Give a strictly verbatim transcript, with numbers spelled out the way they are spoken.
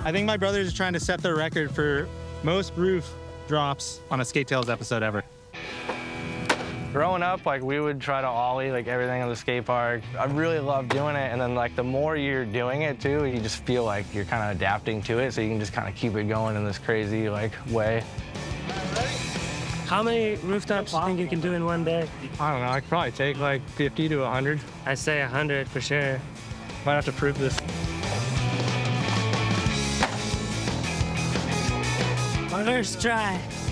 I think my brothers are trying to set the record for most roof drops on a Skate Tales episode ever. Growing up, like, we would try to ollie, like, everything on the skate park. I really love doing it, and then, like, the more you're doing it, too, you just feel like you're kind of adapting to it, so you can just kind of keep it going in this crazy, like, way. How many rooftops do you think you can do in one day? I don't know, I could probably take, like, fifty to a hundred. I say a hundred for sure. Might have to prove this. First try.